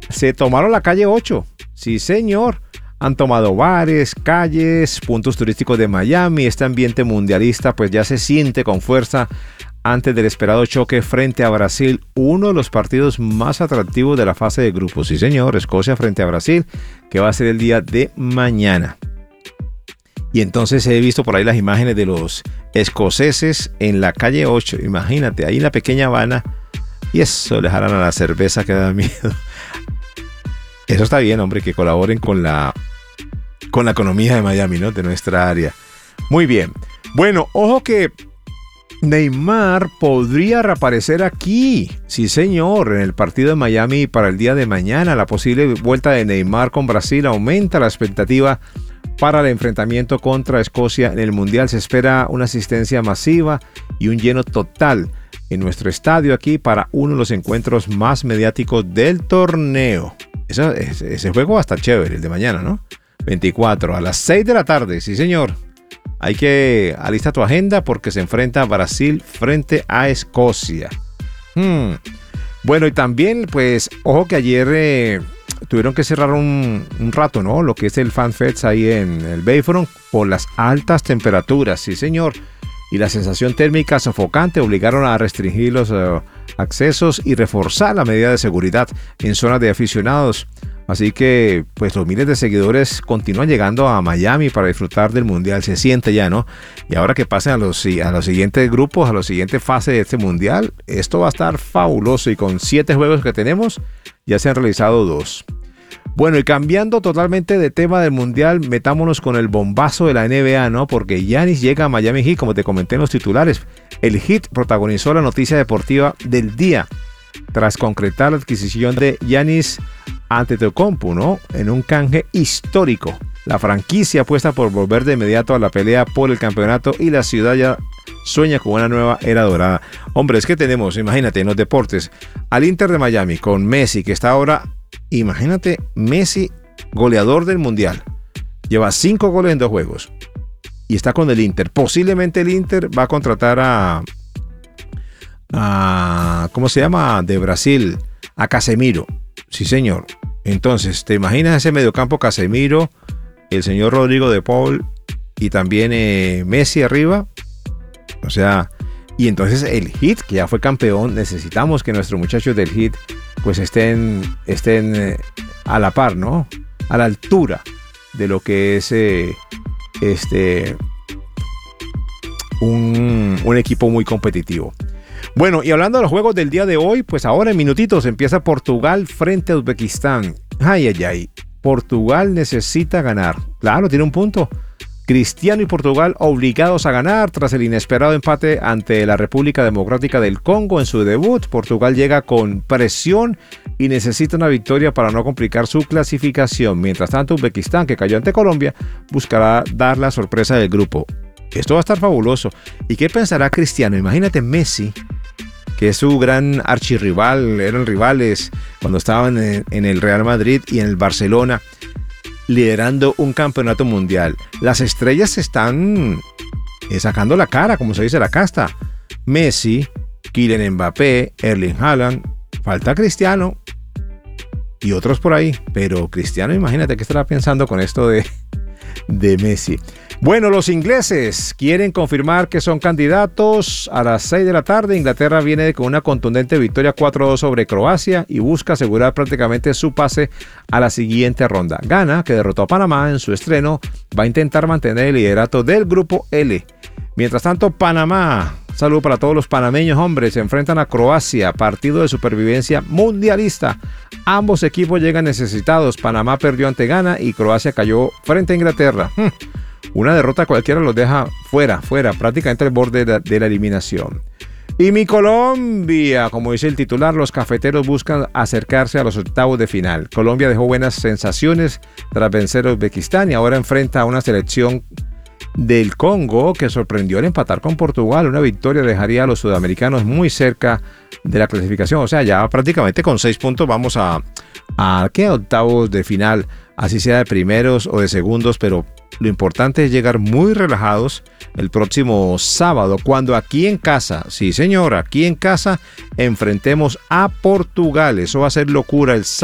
se tomaron la calle 8. Sí, señor. Han tomado bares, calles, puntos turísticos de Miami. Este ambiente mundialista pues ya se siente con fuerza antes del esperado choque frente a Brasil, uno de los partidos más atractivos de la fase de grupos. Sí, señor, Escocia frente a Brasil, que va a ser el día de mañana. Y entonces he visto por ahí las imágenes de los escoceses en la calle 8. Imagínate, ahí en la pequeña Habana. Y eso le jalan a la cerveza que da miedo. Eso está bien, hombre, que colaboren con la economía de Miami, ¿no? De nuestra área. Muy bien. Bueno, ojo que Neymar podría reaparecer aquí. Sí, señor, en el partido de Miami para el día de mañana. La posible vuelta de Neymar con Brasil aumenta la expectativa para el enfrentamiento contra Escocia en el Mundial. Se espera una asistencia masiva y un lleno total en nuestro estadio aquí para uno de los encuentros más mediáticos del torneo. Ese juego va a estar chévere, el de mañana, ¿no? 24 a las 6 de la tarde, sí señor. Hay que alistar tu agenda porque se enfrenta Brasil frente a Escocia. Bueno, y también, pues, ojo que ayer tuvieron que cerrar un rato, ¿no? Lo que es el FanFest ahí en el Bayfront por las altas temperaturas, sí señor. Y la sensación térmica sofocante obligaron a restringir los accesos y reforzar la medida de seguridad en zonas de aficionados. Así que pues los miles de seguidores continúan llegando a Miami para disfrutar del Mundial. Se siente ya, ¿no? Y ahora que pasen a los siguientes grupos, a la siguiente fase de este Mundial, esto va a estar fabuloso. Y con 7 juegos que tenemos, ya se han realizado 2. Bueno, y cambiando totalmente de tema del Mundial, metámonos con el bombazo de la NBA, ¿no? Porque Giannis llega a Miami Heat, como te comenté en los titulares. El Heat protagonizó la noticia deportiva del día tras concretar la adquisición de Giannis Antetokounmpo, ¿no? En un canje histórico. La franquicia apuesta por volver de inmediato a la pelea por el campeonato y la ciudad ya sueña con una nueva era dorada. Hombre, es que tenemos, imagínate, en los deportes, al Inter de Miami con Messi, que está ahora, imagínate, Messi, goleador del Mundial. Lleva 5 goles en 2 juegos. Y está con el Inter. Posiblemente el Inter va a contratar a ¿cómo se llama? De Brasil, a Casemiro. Sí, señor. Entonces, ¿te imaginas ese mediocampo Casemiro, el señor Rodrigo de Paul y también Messi arriba? O sea, y entonces el Heat, que ya fue campeón, necesitamos que nuestros muchachos del Heat pues estén a la par, ¿no? A la altura de lo que es un equipo muy competitivo. Bueno, y hablando de los juegos del día de hoy, pues ahora en minutitos empieza Portugal frente a Uzbekistán. Ay, ay, ay. Portugal necesita ganar. Claro, tiene un punto. Cristiano y Portugal obligados a ganar tras el inesperado empate ante la República Democrática del Congo en su debut. Portugal llega con presión y necesita una victoria para no complicar su clasificación. Mientras tanto, Uzbekistán, que cayó ante Colombia, buscará dar la sorpresa del grupo. Esto va a estar fabuloso. ¿Y qué pensará Cristiano? Imagínate Messi, que es su gran archirrival, eran rivales cuando estaban en el Real Madrid y en el Barcelona, liderando un campeonato mundial. Las estrellas están sacando la cara, como se dice la casta. Messi, Kylian Mbappé, Erling Haaland, falta Cristiano y otros por ahí. Pero Cristiano, imagínate qué estará pensando con esto de Messi. Bueno, los ingleses quieren confirmar que son candidatos a las 6 de la tarde. Inglaterra viene con una contundente victoria 4-2 sobre Croacia y busca asegurar prácticamente su pase a la siguiente ronda. Ghana, que derrotó a Panamá en su estreno, va a intentar mantener el liderato del grupo L. Mientras tanto, Panamá, saludo para todos los panameños, hombres, se enfrentan a Croacia, partido de supervivencia mundialista. Ambos equipos llegan necesitados. Panamá perdió ante Ghana y Croacia cayó frente a Inglaterra. Una derrota cualquiera los deja fuera, prácticamente al borde de la eliminación. Y mi Colombia, como dice el titular, los cafeteros buscan acercarse a los octavos de final. Colombia dejó buenas sensaciones tras vencer a Uzbekistán y ahora enfrenta a una selección del Congo que sorprendió al empatar con Portugal. Una victoria dejaría a los sudamericanos muy cerca de la clasificación. O sea, ya prácticamente con 6 puntos vamos a ¿qué? Octavos de final, así sea de primeros o de segundos, pero lo importante es llegar muy relajados el próximo sábado, cuando aquí en casa, sí señor, aquí en casa enfrentemos a Portugal. Eso va a ser locura el sábado.